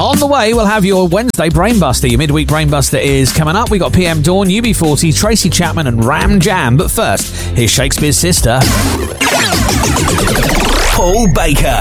On the way, we'll have your Wednesday Brainbuster. Your midweek Brainbuster is coming up. We got PM Dawn, UB40, Tracy Chapman and Ram Jam. But first, here's Shakespeare's Sister. Paul Baker.